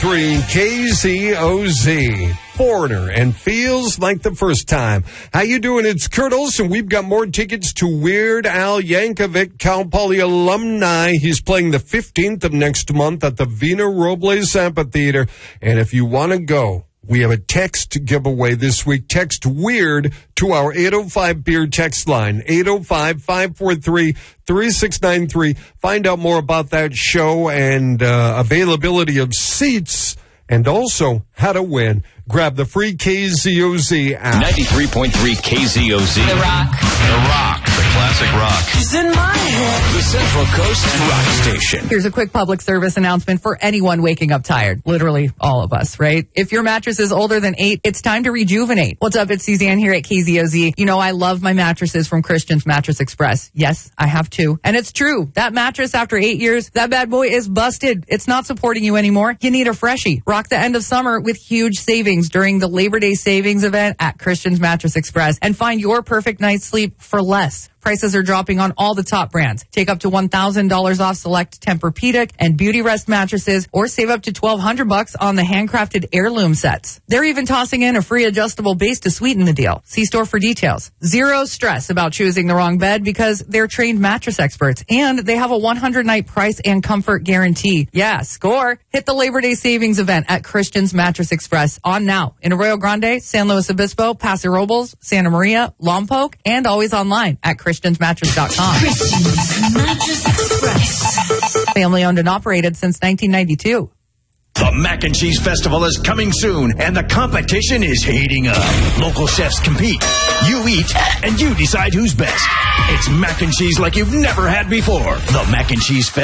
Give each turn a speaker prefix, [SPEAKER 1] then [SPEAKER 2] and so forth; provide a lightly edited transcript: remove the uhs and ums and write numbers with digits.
[SPEAKER 1] KZOZ. Foreigner and feels like the first time. How you doing? It's Kurt Olson. We've got more tickets to Weird Al Yankovic, Cal Poly alumni. He's playing the 15th of next month at the Vina Robles Amphitheater. And if you want to go, we have a text giveaway this week. Text WEIRD to our 805 Beer text line, 805-543-3693. Find out more about that show and availability of seats and also how to win. Grab the free KZOZ app.
[SPEAKER 2] 93.3 KZOZ.
[SPEAKER 3] The Rock.
[SPEAKER 2] The Rock. The classic rock.
[SPEAKER 3] It's in my head.
[SPEAKER 2] The Central Coast Rock Station.
[SPEAKER 4] Here's a quick public service announcement for anyone waking up tired. Literally all of us, right? If your mattress is older than 8, it's time to rejuvenate. What's up? It's Suzanne here at KZOZ. You know, I love my mattresses from Christian's Mattress Express. Yes, I have two. And it's true. That mattress after 8 years, that bad boy is busted. It's not supporting you anymore. You need a freshie. Rock the end of summer with huge savings during the Labor Day savings event at Christian's Mattress Express and find your perfect night's sleep for less. Prices are dropping on all the top brands. Take up to $1,000 off select Tempur-Pedic and Beauty Rest mattresses, or save up to $1,200 on the handcrafted heirloom sets. They're even tossing in a free adjustable base to sweeten the deal. See store for details. Zero stress about choosing the wrong bed because they're trained mattress experts, and they have a 100-night price and comfort guarantee. Yeah, score. Hit the Labor Day savings event at Christian's Mattress Express on now in Arroyo Grande, San Luis Obispo, Paso Robles, Santa Maria, Lompoc, and always online at ChristiansMattress.com.
[SPEAKER 3] Christian's Mattress Express.
[SPEAKER 4] Family owned and operated since 1992.
[SPEAKER 2] The Mac and Cheese Festival is coming soon, and the competition is heating up. Local chefs compete. You eat, and you decide who's best. It's mac and cheese like you've never had before. The Mac and Cheese Festival.